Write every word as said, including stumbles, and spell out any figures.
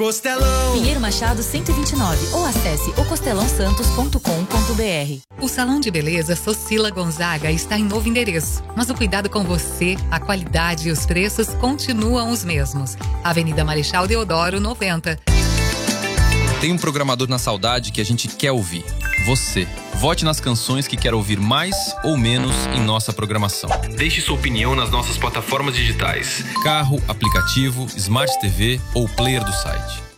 Costelão. Pinheiro Machado cento e vinte e nove ou acesse o costelão santos ponto com ponto br. O Salão de Beleza Socila Gonzaga está em novo endereço, mas o cuidado com você, a qualidade e os preços continuam os mesmos. Avenida Marechal Deodoro, noventa. Tem um programador na Saudade que a gente quer ouvir. Você. Vote nas canções que quer ouvir mais ou menos em nossa programação. Deixe sua opinião nas nossas plataformas digitais: carro, aplicativo, Smart T V ou player do site.